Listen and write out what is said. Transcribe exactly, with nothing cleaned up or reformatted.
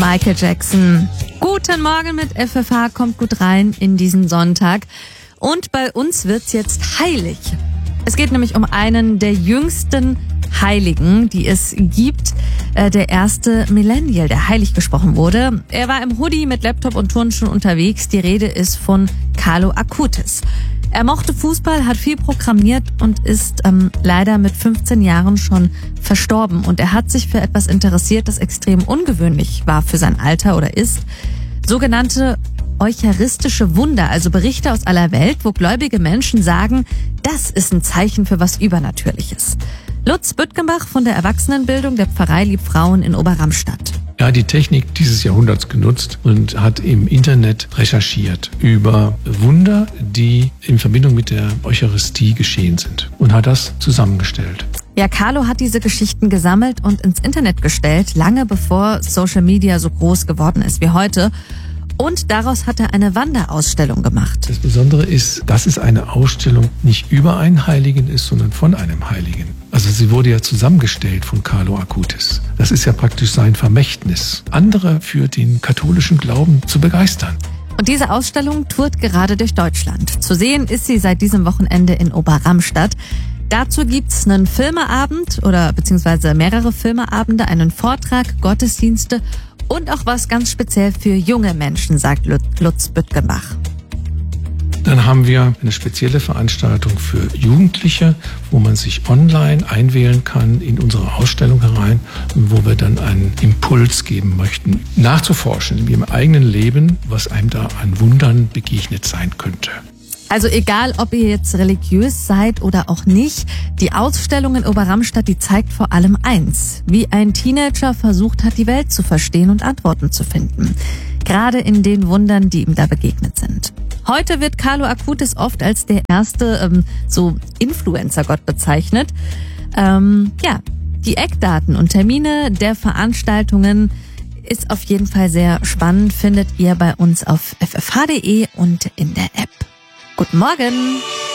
Michael Jackson. Guten Morgen mit F F H, kommt gut rein in diesen Sonntag. Und bei uns wird's jetzt heilig. Es geht nämlich um einen der jüngsten Heiligen, die es gibt. Äh, der erste Millennial, der heilig gesprochen wurde. Er war im Hoodie mit Laptop und Turnschuhen unterwegs. Die Rede ist von Carlo Acutis. Er mochte Fußball, hat viel programmiert und ist ähm, leider mit fünfzehn Jahren schon verstorben. Und er hat sich für etwas interessiert, das extrem ungewöhnlich war für sein Alter oder ist. Sogenannte eucharistische Wunder, also Berichte aus aller Welt, wo gläubige Menschen sagen, das ist ein Zeichen für was Übernatürliches. Lutz Büttgenbach von der Erwachsenenbildung der Pfarrei Liebfrauen in Oberramstadt. Er hat die Technik dieses Jahrhunderts genutzt und hat im Internet recherchiert über Wunder, die in Verbindung mit der Eucharistie geschehen sind und hat das zusammengestellt. Ja, Carlo hat diese Geschichten gesammelt und ins Internet gestellt, lange bevor Social Media so groß geworden ist wie heute. Und daraus hat er eine Wanderausstellung gemacht. Das Besondere ist, dass es eine Ausstellung nicht über einen Heiligen ist, sondern von einem Heiligen. Also sie wurde ja zusammengestellt von Carlo Acutis. Das ist ja praktisch sein Vermächtnis, andere für den katholischen Glauben zu begeistern. Und diese Ausstellung tourt gerade durch Deutschland. Zu sehen ist sie seit diesem Wochenende in Oberramstadt. Dazu gibt's einen Filmeabend oder beziehungsweise mehrere Filmeabende, einen Vortrag, Gottesdienste und auch was ganz speziell für junge Menschen, sagt Lutz Büttgenbach. Dann haben wir eine spezielle Veranstaltung für Jugendliche, wo man sich online einwählen kann in unsere Ausstellung herein, wo wir dann einen Impuls geben möchten, nachzuforschen im eigenen Leben, was einem da an Wundern begegnet sein könnte. Also egal, ob ihr jetzt religiös seid oder auch nicht, die Ausstellung in Oberramstadt, die zeigt vor allem eins: wie ein Teenager versucht hat, die Welt zu verstehen und Antworten zu finden. Gerade in den Wundern, die ihm da begegnet sind. Heute wird Carlo Acutis oft als der erste ähm, so Influencer-Gott bezeichnet. Ähm, ja, die Eckdaten und Termine der Veranstaltungen ist auf jeden Fall sehr spannend, findet ihr bei uns auf f f h punkt d e und in der App. Guten Morgen!